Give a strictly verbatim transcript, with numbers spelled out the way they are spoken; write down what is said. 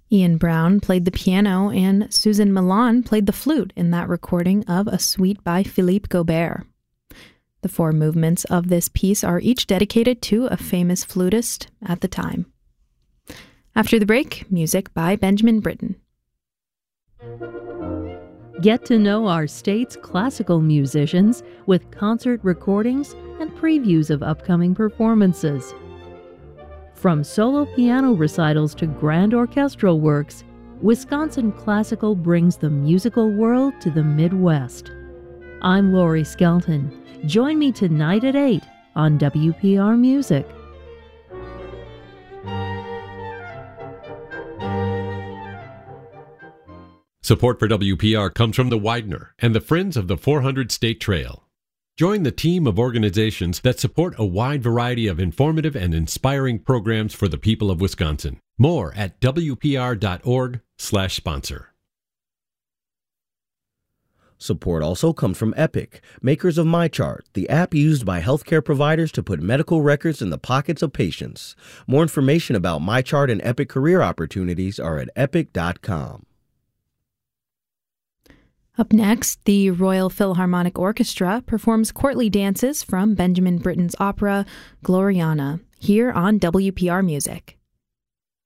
Ian Brown played the piano, and Susan Milan played the flute in that recording of a suite by Philippe Gaubert. The four movements of this piece are each dedicated to a famous flutist at the time. After the break, music by Benjamin Britten. Get to know our state's classical musicians with concert recordings and previews of upcoming performances. From solo piano recitals to grand orchestral works, Wisconsin Classical brings the musical world to the Midwest. I'm Lori Skelton. Join me tonight at eight on W P R Music. Support for W P R comes from the Widener and the Friends of the four hundred State Trail. Join the team of organizations that support a wide variety of informative and inspiring programs for the people of Wisconsin. More at W P R dot org slash sponsor. Support also comes from Epic, makers of MyChart, the app used by healthcare providers to put medical records in the pockets of patients. More information about MyChart and Epic career opportunities are at epic dot com. Up next, the Royal Philharmonic Orchestra performs courtly dances from Benjamin Britten's opera Gloriana, here on W P R Music.